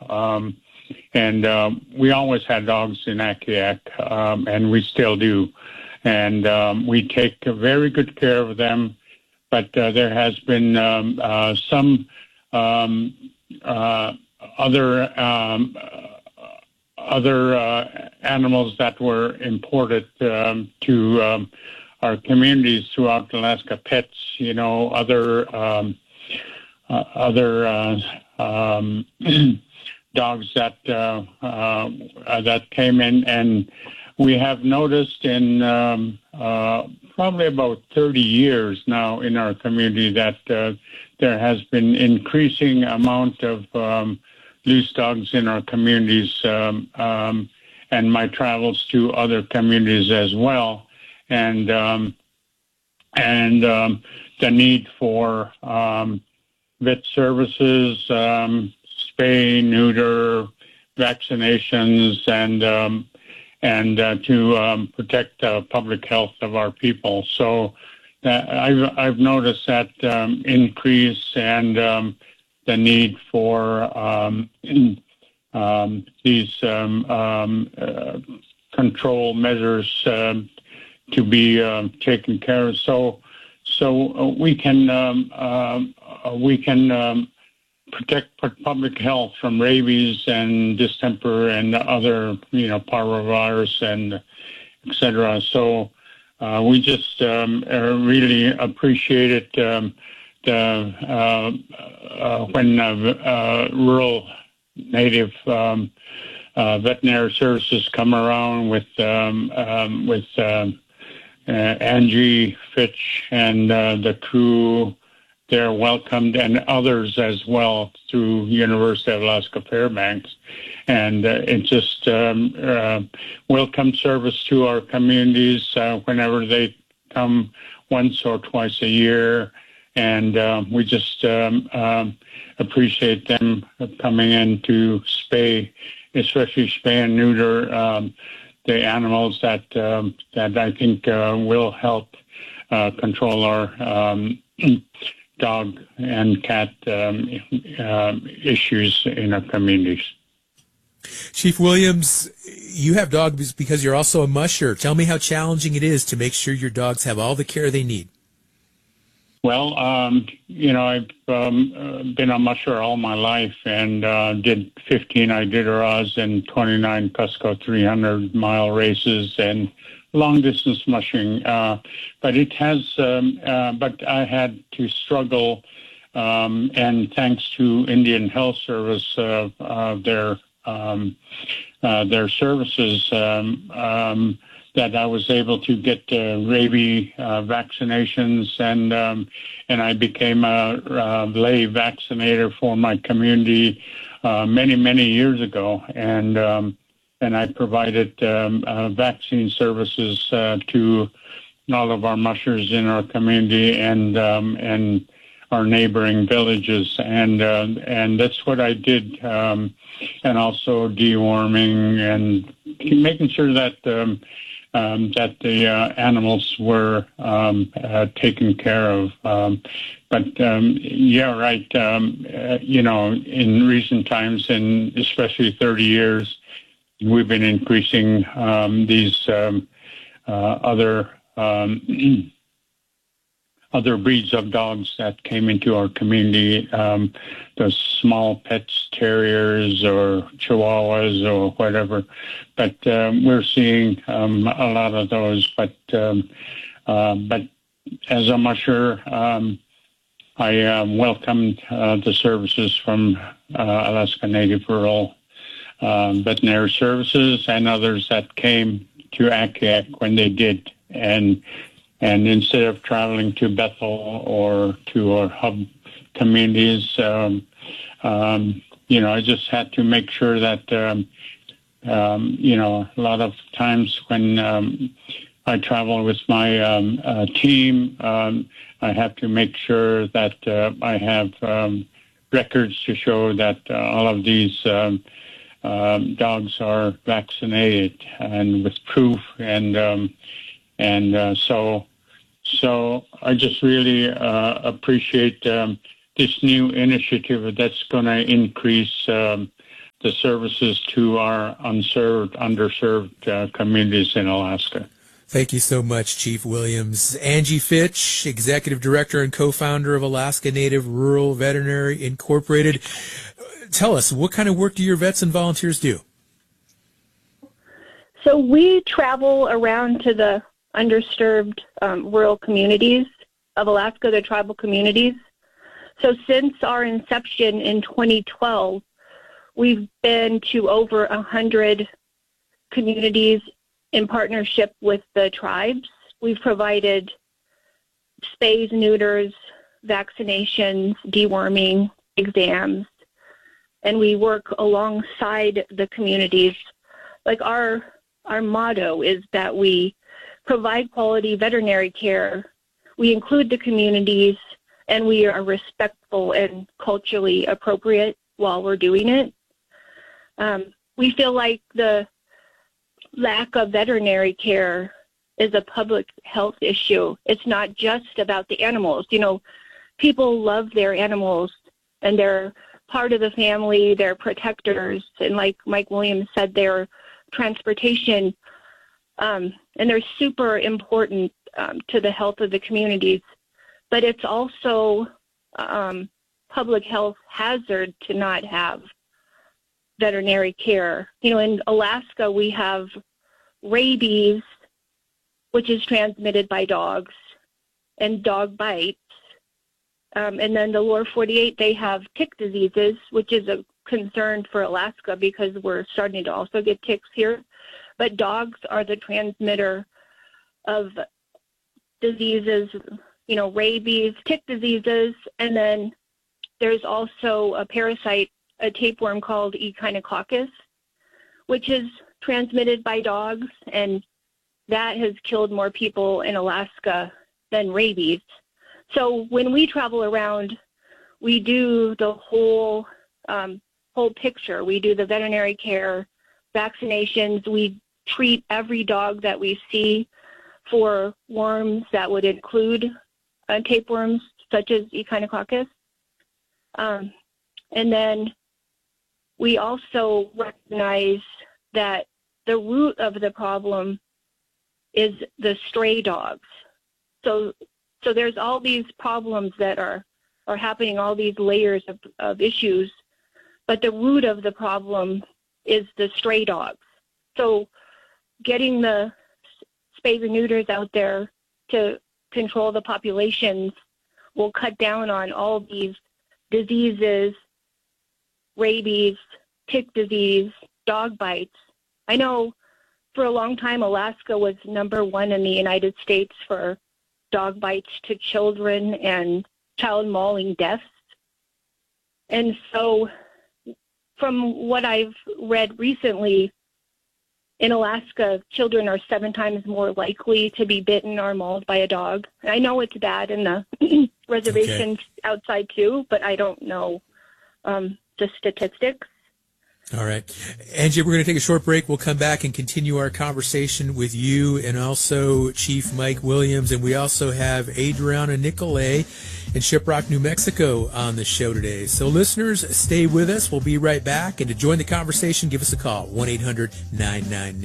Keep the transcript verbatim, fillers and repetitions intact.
Um, and um, we always had dogs in Akiak, um, and we still do. And um, we take very good care of them. But uh, there has been um, uh, some um, uh, other um, other uh, animals that were imported um, to um, our communities throughout Alaska. Pets, you know, other um, uh, other uh, um, dogs that uh, uh, that came in, and we have noticed in um, uh, probably about thirty years now in our community that uh, there has been increasing amount of um, loose dogs in our communities, um, um, and my travels to other communities as well, and um, and um, the need for um, vet services, um, spay, neuter, vaccinations, and um, and uh, to um, protect the uh, public health of our people. So uh, I've, I've noticed that um, increase and um, the need for um, um, these um, um, uh, control measures um, to be um, taken care of. So, so we can um, uh, we can um, protect public health from rabies and distemper and other, you know, parvovirus and et cetera. So uh, we just um, really appreciate it um, the, uh, uh, when uh, uh, rural native um, uh, veterinary services come around with um, um, with um, uh, Angie Fitch and uh, the crew. They're welcomed, and others as well through University of Alaska Fairbanks. And uh, it's just um, uh, welcome service to our communities uh, whenever they come once or twice a year. And uh, we just um, um, appreciate them coming in to spay, especially spay and neuter um, the animals that, um, that I think uh, will help uh, control our um dog and cat um, uh, issues in our communities. Chief Williams, you have dogs because you're also a musher. Tell me how challenging it is to make sure your dogs have all the care they need. Well, um, you know, I've um, uh, been a musher all my life and uh, did fifteen Iditarods and twenty-nine Cusco three hundred mile races and long distance mushing, uh, but it has, um, uh, but I had to struggle, um, and thanks to Indian Health Service, uh, uh, their, um, uh, their services, um, um, that I was able to get uh, rabies uh, vaccinations, and um, and I became a, a lay vaccinator for my community uh, many, many years ago, and um, and I provided um, uh, vaccine services uh, to all of our mushers in our community and um, and our neighboring villages, and uh, and that's what I did, um, and also deworming and making sure that um, um, that the uh, animals were um, uh, taken care of. Um, but um, yeah, right. Um, uh, you know, in recent times, and especially thirty years. We've been increasing um, these um, uh, other um, other breeds of dogs that came into our community, um, those small pets, terriers or chihuahuas or whatever. But um, we're seeing um, a lot of those. But um, uh, but as a musher, um, I uh, welcomed uh, the services from uh, Alaska Native Rural Um, veterinary services and others that came to Akiak when they did, and and instead of traveling to Bethel or to our hub communities, um, um, you know, I just had to make sure that um, um, you know, a lot of times when um, I travel with my um, uh, team, um, I have to make sure that uh, I have um, records to show that uh, all of these Um, Um, dogs are vaccinated and with proof, and um, and uh, so so I just really uh, appreciate um, this new initiative that's going to increase um, the services to our unserved, underserved uh, communities in Alaska. Thank you so much, Chief Williams. Angie Fitch, Executive Director and co-founder of Alaska Native Rural Veterinary Incorporated. Tell us, what kind of work do your vets and volunteers do? So we travel around to the underserved um, rural communities of Alaska, the tribal communities. So since our inception in twenty twelve, we've been to over one hundred communities in partnership with the tribes. We've provided spays, neuters, vaccinations, deworming, exams, and we work alongside the communities. Like our our motto is that we provide quality veterinary care, we include the communities, and we are respectful and culturally appropriate while we're doing it. Um, we feel like the lack of veterinary care is a public health issue. It's not just about the animals. You know, people love their animals, and they're part of the family, they're protectors, and like Mike Williams said, they're transportation, um, and they're super important um, to the health of the communities. But it's also um, public health hazard to not have veterinary care. You know, in Alaska, we have rabies, which is transmitted by dogs, and dog bites. Um, and then the lower forty-eight, they have tick diseases, which is a concern for Alaska because we're starting to also get ticks here. But dogs are the transmitter of diseases, you know, rabies, tick diseases, and then there's also a parasite, a tapeworm called Echinococcus, which is transmitted by dogs, and that has killed more people in Alaska than rabies. So when we travel around, we do the whole um, whole picture. We do the veterinary care, vaccinations. We treat every dog that we see for worms that would include uh, tapeworms, such as Echinococcus. Um, and then we also recognize that the root of the problem is the stray dogs. So, so there's all these problems that are, are happening, all these layers of, of issues, but the root of the problem is the stray dogs. So getting the spays and neuters out there to control the populations will cut down on all these diseases, rabies, tick disease, dog bites. I know for a long time Alaska was number one in the United States for dog bites to children and child mauling deaths. And so from what I've read recently, in Alaska, children are seven times more likely to be bitten or mauled by a dog. I know it's bad in the reservations okay. outside too, but I don't know um, the statistics. All right. Angie, we're going to take a short break. We'll come back and continue our conversation with you and also Chief Mike Williams. And we also have Adriana Nicolay in Shiprock, New Mexico on the show today. So listeners, stay with us. We'll be right back. And to join the conversation, give us a call, one eight hundred nine nine